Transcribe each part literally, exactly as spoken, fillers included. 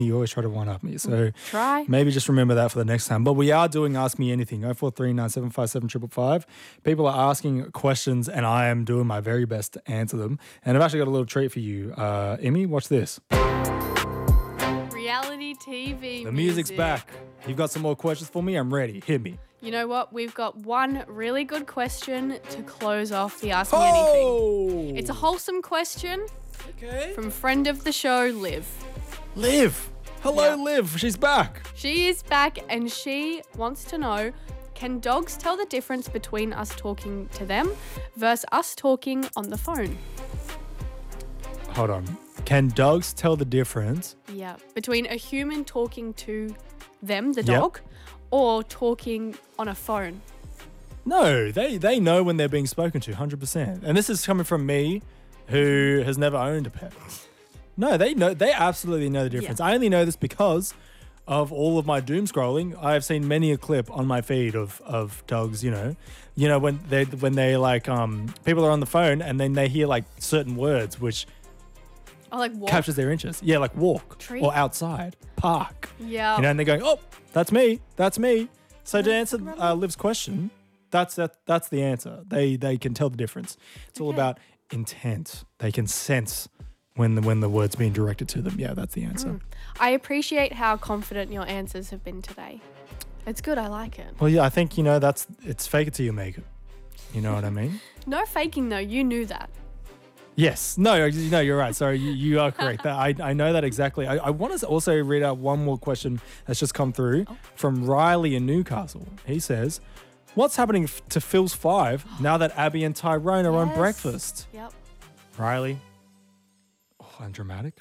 You always try to one-up me. So Try. maybe just remember that for the next time. But we are doing Ask Me Anything. oh four three nine seven five seven five five. People are asking questions and I am doing my very best to answer them. And I've actually got a little treat for you. Uh, Emmy, watch this. Reality T V The music's music. back. You've got some more questions for me? I'm ready. Hit me. You know what? We've got one really good question to close off the Ask Me Oh! Anything. It's a wholesome question Okay. from friend of the show, Liv. Liv. Hello, Yeah. Liv. She's back. She is back and she wants to know, can dogs tell the difference between us talking to them versus us talking on the phone? Hold on. Can dogs tell the difference? Yeah, between a human talking to them, the Yep. dog, or talking on a phone. No, they, they know when they're being spoken to, one hundred percent. And this is coming from me, who has never owned a pet. No, they know. They absolutely know the difference. Yeah. I only know this because of all of my doom scrolling. I have seen many a clip on my feed of of dogs. You know, you know when they when they like um people are on the phone and then they hear like certain words which Oh, like walk. captures their interest. Yeah, like walk Treat. or outside, park. Yeah. You know, and they're going, oh, that's me, that's me. So to Yeah, answer think about uh, Liv's question, that's that, that's the answer. They they can tell the difference. It's all Okay. about intent. They can sense when the when the word's being directed to them. Yeah, that's the answer. Mm. I appreciate how confident your answers have been today. It's good. I like it. Well, yeah, I think you know that's it's fake it till you make it. You know what I mean? No faking though. You knew that. Yes. No, you know, you're right. Sorry, you, you are correct. That, I, I know that exactly. I, I want to also read out one more question that's just come through Oh. from Riley in Newcastle. He says, what's happening f- to Phil's Five now that Abby and Tyrone are on Yes. breakfast? Yep. Riley. Oh, I'm dramatic.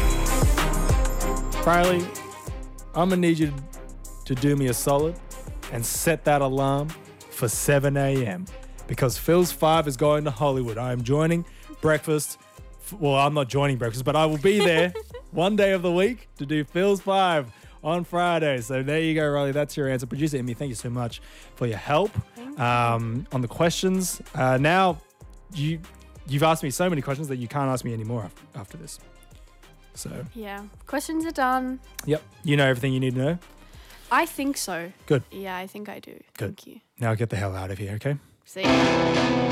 Riley, I'm going to need you to do me a solid and set that alarm for seven a.m. because Phil's Five is going to Hollywood. I am joining breakfast. F- Well, I'm not joining breakfast, but I will be there one day of the week to do Phil's Five on Friday. So there you go, Riley. That's your answer. Producer Emmy, thank you so much for your help Thank you. um, on the questions. Uh, now, you, you've asked me so many questions that you can't ask me anymore after, after this. So, Yeah. Questions are done. yep, you know everything you need to know. I think so. Good. Yeah, I think I do. Good. Thank you. Now get the hell out of here, okay? See you.